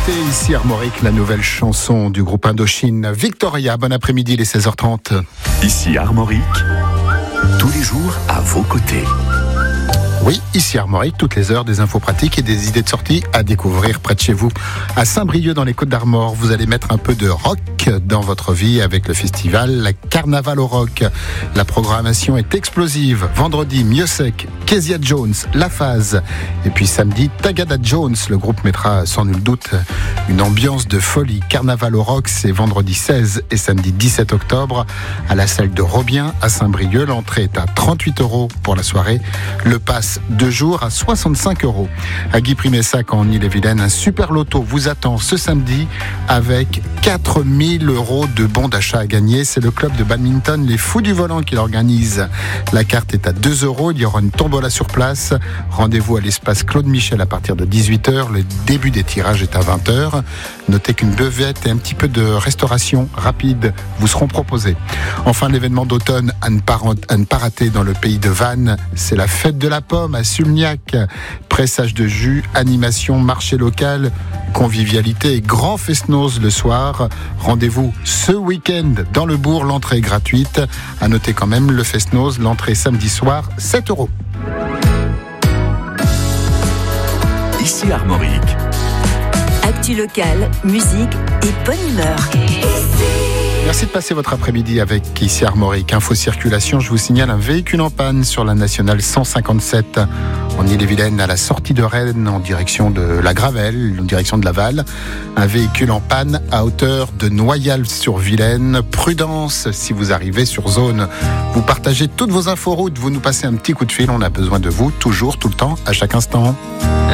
l'été, ici Armorique, la nouvelle chanson du groupe Indochine. Victoria, bon après-midi, il est 16h30. Ici Armorique, tous les jours à vos côtés. Oui, ici Armorique, toutes les heures, des infos pratiques et des idées de sortie à découvrir près de chez vous. À Saint-Brieuc, dans les Côtes-d'Armor, vous allez mettre un peu de rock dans votre vie avec le festival Carnaval au Rock. La programmation est explosive. Vendredi, Miossec, Kezia Jones, La Phase. Et puis samedi, Tagada Jones. Le groupe mettra sans nul doute une ambiance de folie. Carnaval au Rock, c'est vendredi 16 et samedi 17 octobre à la salle de Robien à Saint-Brieuc. L'entrée est à 38 € pour la soirée. Le pass 2 jours à 65 €. À Guy-Primessac en Ille-et-Vilaine, un super loto vous attend ce samedi avec 4 000 € de bons d'achat à gagner. C'est le club de badminton Les Fous du Volant qui l'organise. La carte est à 2 €. Il y aura une tombola sur place. Rendez-vous à l'espace Claude Michel à partir de 18h. Le début des tirages est à 20h. Notez qu'une buvette et un petit peu de restauration rapide vous seront proposés. Enfin, l'événement d'automne à ne pas rater dans le pays de Vannes, c'est la fête de la pomme à Sulniac. Pressage de jus, animation, marché local, convivialité et grand fest-noz le soir. Rendez-vous ce week-end dans le bourg, l'entrée est gratuite. À noter quand même le fest-noz, l'entrée samedi soir, 7 €. Ici Armorique. Actu locale, musique et bonne humeur. Merci de passer votre après-midi avec ici Armorique. Info circulation, je vous signale un véhicule en panne sur la nationale 157 en Ille-et-Vilaine à la sortie de Rennes en direction de la Gravelle, en direction de Laval. Un véhicule en panne à hauteur de Noyal-sur-Vilaine. Prudence si vous arrivez sur zone. Vous partagez toutes vos infos routes, vous nous passez un petit coup de fil, on a besoin de vous toujours, tout le temps, à chaque instant.